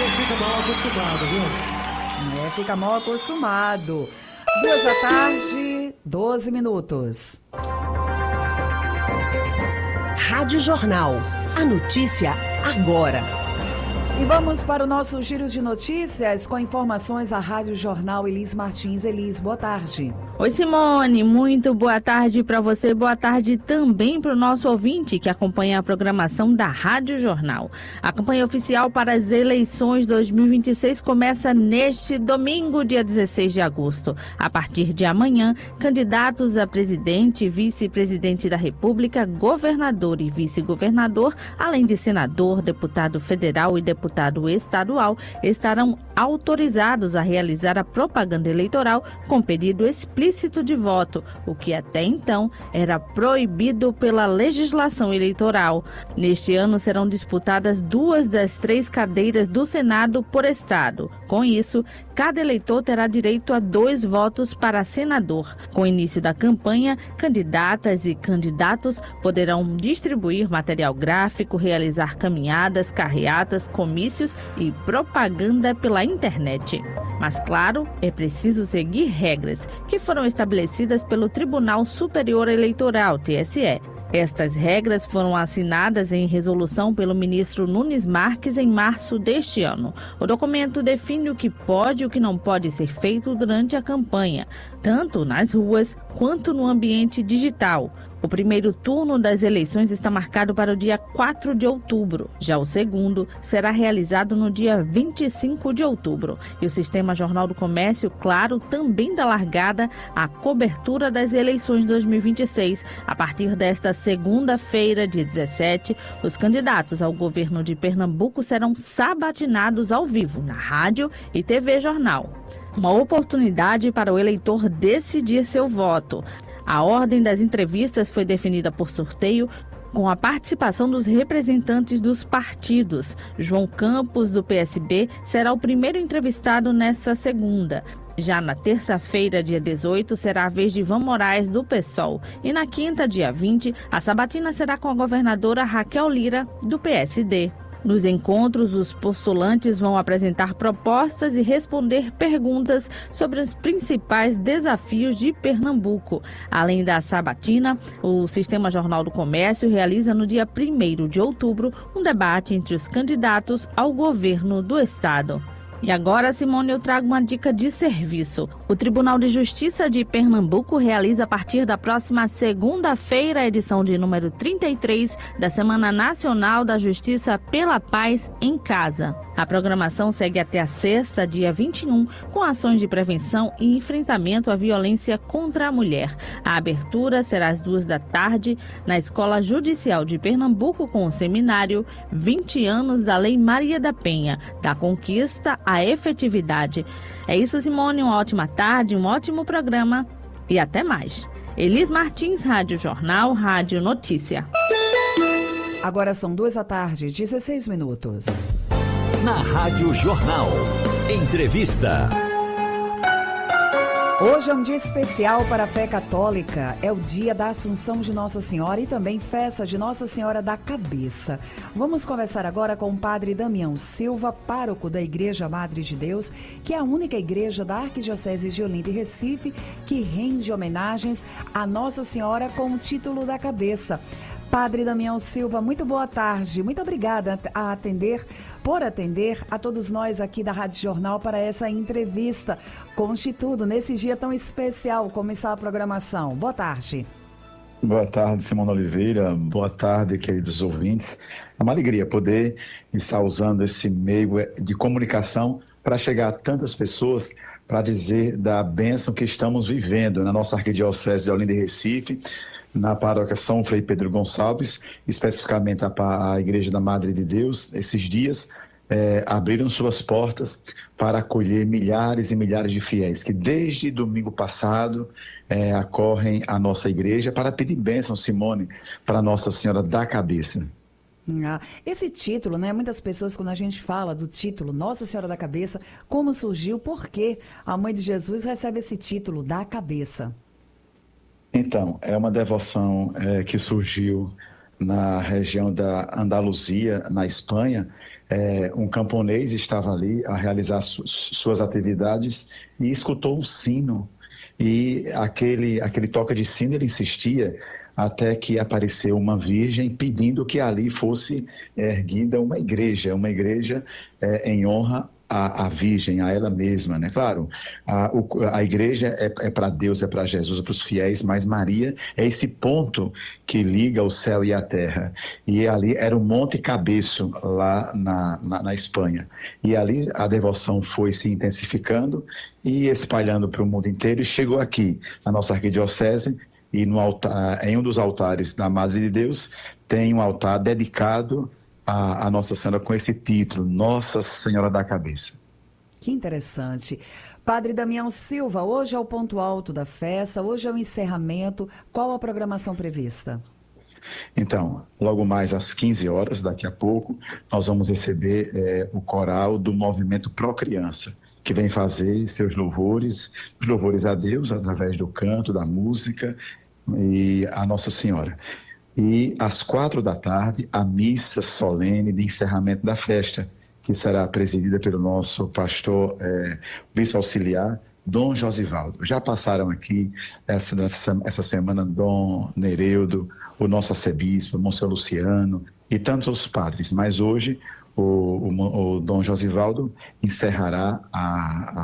fica mal acostumado, viu? Fica mal acostumado. 2 da tarde, 12 minutos. Rádio Jornal. A notícia agora. E vamos para o nosso giro de notícias com informações à Rádio Jornal. Elis Martins. Elis, boa tarde. Oi, Simone, muito boa tarde para você, boa tarde também para o nosso ouvinte que acompanha a programação da Rádio Jornal. A campanha oficial para as eleições 2026 começa neste domingo, dia 16 de agosto. A partir de amanhã, candidatos a presidente, vice-presidente da República, governador e vice-governador, além de senador, deputado federal e deputado estadual, estarão autorizados a realizar a propaganda eleitoral com pedido explícito de voto, o que até então era proibido pela legislação eleitoral. Neste ano serão disputadas 2 das 3 cadeiras do Senado por estado. Com isso, cada eleitor terá direito a 2 votos para senador. Com o início da campanha, candidatas e candidatos poderão distribuir material gráfico, realizar caminhadas, carreatas, comícios e propaganda pela internet. Mas, claro, é preciso seguir regras que foram estabelecidas pelo Tribunal Superior Eleitoral, TSE. Estas regras foram assinadas em resolução pelo ministro Nunes Marques em março deste ano. O documento define o que pode e o que não pode ser feito durante a campanha, tanto nas ruas quanto no ambiente digital. O primeiro turno das eleições está marcado para o dia 4 de outubro. Já o segundo será realizado no dia 25 de outubro. E o Sistema Jornal do Comércio, claro, também dá largada à cobertura das eleições 2026. A partir desta segunda-feira, dia 17, os candidatos ao governo de Pernambuco serão sabatinados ao vivo na rádio e TV Jornal. Uma oportunidade para o eleitor decidir seu voto. A ordem das entrevistas foi definida por sorteio, com a participação dos representantes dos partidos. João Campos, do PSB, será o primeiro entrevistado nesta segunda. Já na terça-feira, dia 18, será a vez de Ivan Moraes, do PSOL. E na quinta, dia 20, a sabatina será com a governadora Raquel Lira, do PSD. Nos encontros, os postulantes vão apresentar propostas e responder perguntas sobre os principais desafios de Pernambuco. Além da sabatina, o Sistema Jornal do Comércio realiza no dia 1º de outubro um debate entre os candidatos ao governo do estado. E agora, Simone, eu trago uma dica de serviço. O Tribunal de Justiça de Pernambuco realiza a partir da próxima segunda-feira a edição de número 33 da Semana Nacional da Justiça pela Paz em Casa. A programação segue até a sexta, dia 21, com ações de prevenção e enfrentamento à violência contra a mulher. A abertura será às 2 da tarde na Escola Judicial de Pernambuco com o seminário 20 anos da Lei Maria da Penha, da conquista à efetividade. É isso, Simone, uma ótima tarde, um ótimo programa e até mais. Elis Martins, Rádio Jornal, Rádio Notícia. Agora são 2 da tarde, 16 minutos. Na Rádio Jornal, entrevista. Hoje é um dia especial para a fé católica. É o dia da Assunção de Nossa Senhora e também festa de Nossa Senhora da Cabeça. Vamos conversar agora com o padre Damião Silva, pároco da Igreja Madre de Deus, que é a única igreja da Arquidiocese de Olinda e Recife que rende homenagens a Nossa Senhora com o título da Cabeça. Padre Damião Silva, muito boa tarde. Muito obrigada por atender a todos nós aqui da Rádio Jornal para essa entrevista. Conte tudo nesse dia tão especial, começar a programação. Boa tarde. Boa tarde, Simone Oliveira. Boa tarde, queridos ouvintes. É uma alegria poder estar usando esse meio de comunicação para chegar a tantas pessoas para dizer da bênção que estamos vivendo na nossa Arquidiocese de Olinda e Recife, na paróquia São Frei Pedro Gonçalves, especificamente a Igreja da Madre de Deus. Esses dias abriram suas portas para acolher milhares e milhares de fiéis que desde domingo passado acorrem à nossa igreja para pedir bênção, Simone, para Nossa Senhora da Cabeça. Esse título, né? Muitas pessoas, quando a gente fala do título Nossa Senhora da Cabeça, como surgiu, por que a Mãe de Jesus recebe esse título da Cabeça? Então, é uma devoção que surgiu na região da Andaluzia, na Espanha, Um camponês estava ali a realizar suas atividades e escutou um sino. E aquele toque de sino, ele insistia até que apareceu uma virgem pedindo que ali fosse erguida uma igreja em honra à Virgem, a ela mesma, né? Claro, a igreja é para Deus, é para Jesus, é para os fiéis, mas Maria é esse ponto que liga o céu e a terra. E ali era o Monte Cabeço, lá na Espanha. E ali a devoção foi se intensificando e espalhando para o mundo inteiro e chegou aqui, na nossa arquidiocese, e no altar, em um dos altares da Madre de Deus, tem um altar dedicado a Nossa Senhora com esse título, Nossa Senhora da Cabeça. Que interessante. Padre Damião Silva, hoje é o ponto alto da festa, hoje é o encerramento. Qual a programação prevista? Então, logo mais às 15 horas, daqui a pouco, nós vamos receber o coral do Movimento Pro Criança, que vem fazer seus louvores, os louvores a Deus, através do canto, da música e a Nossa Senhora. E às 4 da tarde, a missa solene de encerramento da festa, que será presidida pelo nosso pastor, bispo auxiliar, Dom Josivaldo. Já passaram aqui essa semana Dom Nereudo, o nosso arcebispo, Monsenhor Luciano e tantos outros padres, mas hoje o Dom Josivaldo encerrará a